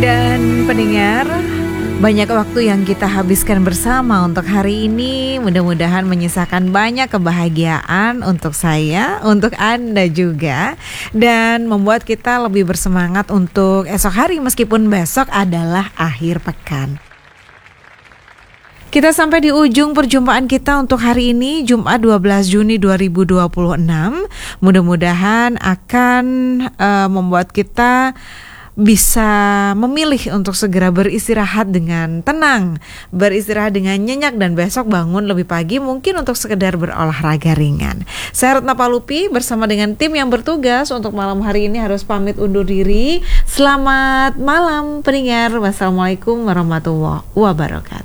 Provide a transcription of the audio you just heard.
Dan pendengar, banyak waktu yang kita habiskan bersama untuk hari ini. Mudah-mudahan menyisakan banyak kebahagiaan untuk saya, untuk Anda juga, dan membuat kita lebih bersemangat untuk esok hari meskipun besok adalah akhir pekan. Kita sampai di ujung perjumpaan kita untuk hari ini, Jumat 12 Juni 2026. Mudah-mudahan akan membuat kita bisa memilih untuk segera beristirahat dengan tenang, beristirahat dengan nyenyak, dan besok bangun lebih pagi mungkin untuk sekedar berolahraga ringan. Saya Retno Palupi bersama dengan tim yang bertugas untuk malam hari ini harus pamit undur diri. Selamat malam pendengar. Wassalamualaikum warahmatullahi wabarakatuh.